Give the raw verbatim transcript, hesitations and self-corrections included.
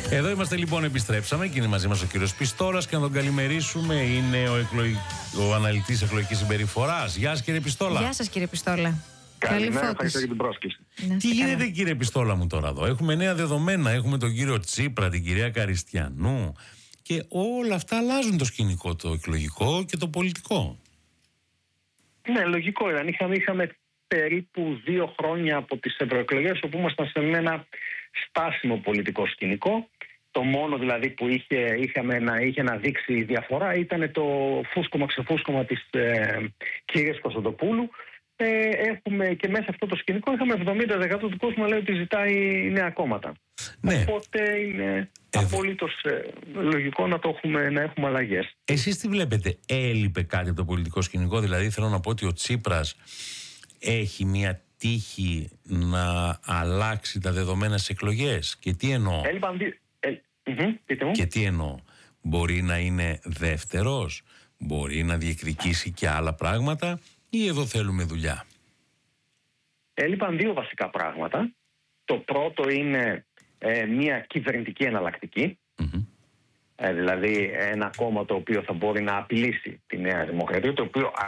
Εδώ είμαστε λοιπόν, επιστρέψαμε και είναι μαζί μας ο κύριος Πιστόλας και να τον καλημερίσουμε. Είναι ο, εκλογ... ο αναλυτής εκλογικής συμπεριφοράς. Γεια σας κύριε Πιστόλα. Γεια σας κύριε Πιστόλα. Καλημέρα, ευχαριστώ για την πρόσκληση. Να Τι καλά. γίνεται κύριε Πιστόλα μου τώρα εδώ? Έχουμε νέα δεδομένα, έχουμε τον κύριο Τσίπρα, την κυρία Καριστιανού και όλα αυτά αλλάζουν το σκηνικό, το εκλογικό και το πολιτικό. Ναι, λογικό ήταν. Είχαμε, είχαμε περίπου δύο χρόνια από τις ευρωεκλογές όπου ήμασταν σε ένα στάσιμο πολιτικό σκηνικό. Το μόνο δηλαδή που είχε, είχαμε να, είχε να δείξει διαφορά ήταν το φούσκωμα ξεφούσκωμα της ε, κυρίας Κωνσταντοπούλου. Ε, έχουμε και μέσα σε αυτό το σκηνικό είχαμε εβδομήντα τοις εκατό του κόσμου να λέει ότι ζητάει νέα κόμματα. Ναι. Οπότε είναι Ε, απολύτως ε, λογικό να, το έχουμε, να έχουμε αλλαγές. Εσείς τι βλέπετε, έλειπε κάτι από το πολιτικό σκηνικό? Δηλαδή θέλω να πω ότι ο Τσίπρας έχει μια τύχη να αλλάξει τα δεδομένα στις εκλογές. Και τι εννοώ? Έλειπαν δύο. Ε, μ, πείτε μου. Και τι εννοώ? Μπορεί να είναι δεύτερος, μπορεί να διεκδικήσει και άλλα πράγματα, ή εδώ θέλουμε δουλειά? Έλειπαν δύο βασικά πράγματα. Το πρώτο είναι ε, μια κυβερνητική εναλλακτική. Mm-hmm. Ε, δηλαδή ένα κόμμα το οποίο θα μπορεί να απειλήσει τη Νέα Δημοκρατία, το οποίο